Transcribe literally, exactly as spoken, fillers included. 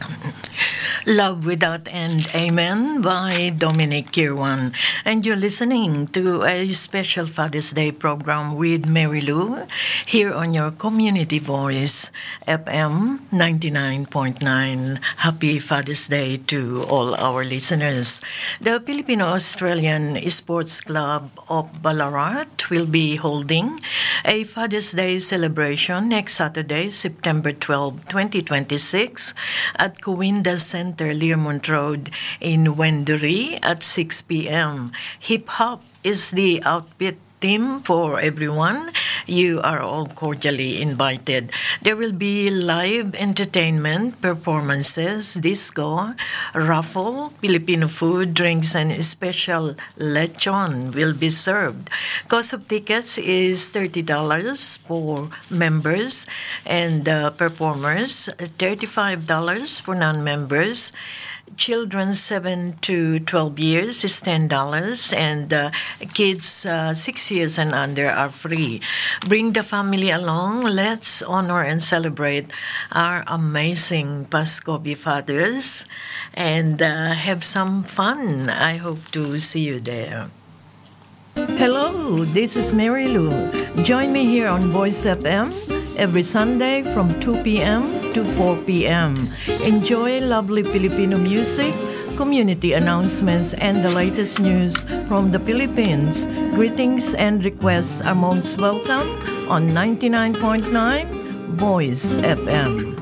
Love Without End, Amen by Dominic Kirwan. And you're listening to a special Father's Day program with Mary Lou here on your Community Voice, F M ninety-nine point nine. Happy Father's Day to all our listeners. The Filipino-Australian Sports Club of Ballarat will be holding a Father's Day celebration next Saturday, September twelfth, twenty twenty-six at Cowinda Center, Learmont Road in Wendouree at six p.m. Hip Hop is the outfit theme for everyone. You are all cordially invited. There will be live entertainment, performances, disco, raffle, Filipino food, drinks, and special lechon will be served. Cost of tickets is thirty dollars for members and uh, performers, thirty-five dollars for non-members. Children seven to twelve years is ten dollars, and uh, kids uh, six years and under are free. Bring the family along. Let's honor and celebrate our amazing Pascobi fathers and uh, have some fun. I hope to see you there. Hello, this is Mary Lou. Join me here on Voice F M every Sunday from two p.m. to four p.m. Enjoy lovely Filipino music, community announcements, and the latest news from the Philippines. Greetings and requests are most welcome on ninety-nine point nine Voice F M.